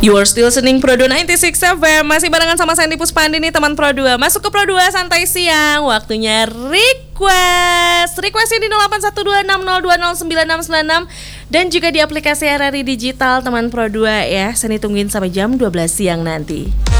You are still listening Pro 2 96 FM. Masih barengan sama Sandy Puspandi nih teman Pro 2. Masuk ke Pro 2 santai siang. Waktunya request. Requestnya di 081260209696 dan juga di aplikasi RRI Digital teman Pro 2 ya. Sandy tungguin sampai jam 12 siang nanti.